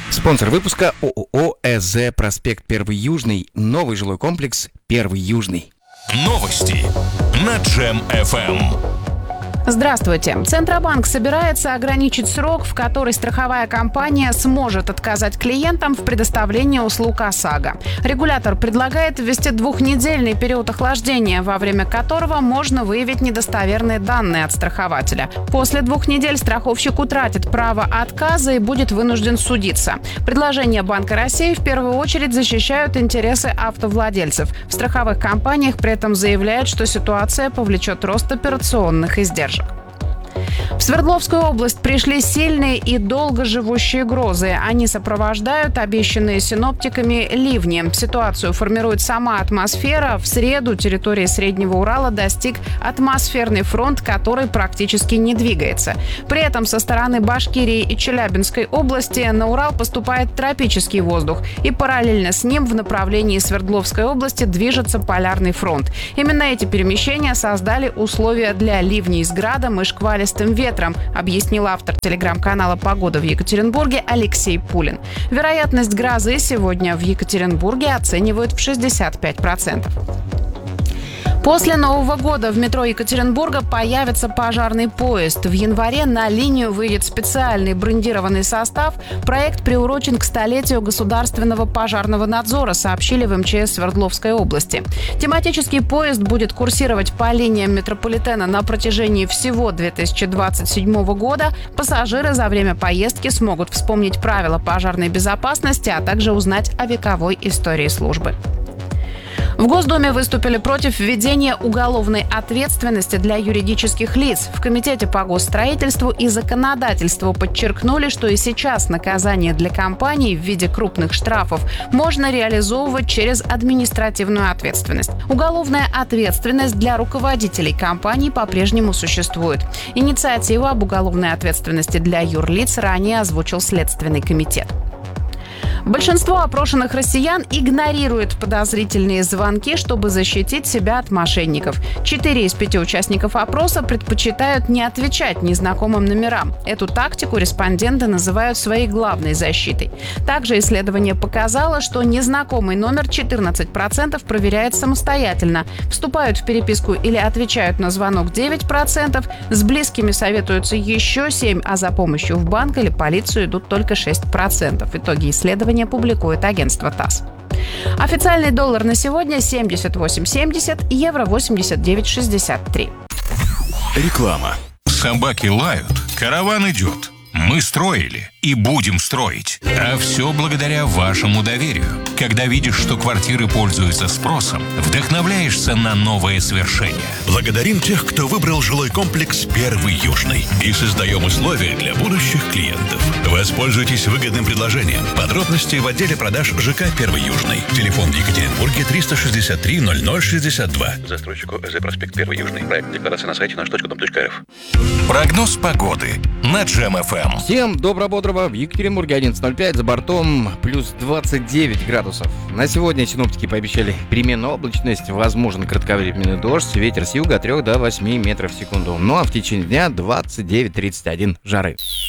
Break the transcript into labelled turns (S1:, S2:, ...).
S1: Спонсор выпуска ООО ЭЗ «Проспект 1 Южный». Новый жилой комплекс «1 Южный».
S2: Новости на Джем-ФМ.
S3: Здравствуйте. Центробанк собирается ограничить срок, в который страховая компания сможет отказать клиентам в предоставлении услуг ОСАГО. Регулятор предлагает ввести 2-недельный период охлаждения, во время которого можно выявить недостоверные данные от страхователя. После 2 недель страховщик утратит право отказа и будет вынужден судиться. Предложения Банка России в первую очередь защищают интересы автовладельцев. В страховых компаниях при этом заявляют, что ситуация повлечет рост операционных издержек. В Свердловскую область пришли сильные и долго живущие грозы. Они сопровождают обещанные синоптиками ливни. Ситуацию формирует сама атмосфера. В среду территории Среднего Урала достиг атмосферный фронт, который практически не двигается. При этом со стороны Башкирии и Челябинской области на Урал поступает тропический воздух. И параллельно с ним в направлении Свердловской области движется полярный фронт. Именно эти перемещения создали условия для ливней с градом и шквалистым ветром, объяснил автор телеграм-канала «Погода» в Екатеринбурге Алексей Пулин. Вероятность грозы сегодня в Екатеринбурге оценивают в 65%. После Нового года в метро Екатеринбурга появится пожарный поезд. В январе на линию выйдет специальный брендированный состав. Проект приурочен к столетию государственного пожарного надзора, сообщили в МЧС Свердловской области. Тематический поезд будет курсировать по линиям метрополитена на протяжении всего 2027 года. Пассажиры за время поездки смогут вспомнить правила пожарной безопасности, а также узнать о вековой истории службы. В Госдуме выступили против введения уголовной ответственности для юридических лиц. В Комитете по госстроительству и законодательству подчеркнули, что и сейчас наказание для компаний в виде крупных штрафов можно реализовывать через административную ответственность. Уголовная ответственность для руководителей компаний по-прежнему существует. Инициативу об уголовной ответственности для юрлиц ранее озвучил Следственный комитет. Большинство опрошенных россиян игнорирует подозрительные звонки, чтобы защитить себя от мошенников. 4 из 5 участников опроса предпочитают не отвечать незнакомым номерам. Эту тактику респонденты называют своей главной защитой. Также исследование показало, что незнакомый номер 14% проверяет самостоятельно. Вступают в переписку или отвечают на звонок 9%, с близкими советуются еще 7%, а за помощью в банк или полицию идут только 6%. Итоги исследования публикует агентство ТАСС. Официальный доллар на сегодня 78.70, евро 89.63.
S2: Реклама. Собаки лают, караван идет. Мы строили и будем строить. А все благодаря вашему доверию. Когда видишь, что квартиры пользуются спросом, вдохновляешься на новые свершения.
S4: Благодарим тех, кто выбрал жилой комплекс «1 Южный». И создаем условия для будущих клиентов. Воспользуйтесь выгодным предложением. Подробности в отделе продаж ЖК «1 Южный». Телефон в Екатеринбурге 363 0062.
S5: Застройщику ЭЗ «Проспект 1 Южный». Проект декларации на сайте наш.дом.рф.
S2: Прогноз погоды на Джем-ФМ.
S1: Всем добро-бодрого. В Екатеринбурге 11.05, за бортом плюс 29 градусов. На сегодня синоптики пообещали переменную облачность, возможен кратковременный дождь, ветер с юга от 3 до 8 метров в секунду. Ну а в течение дня 29-31 жары.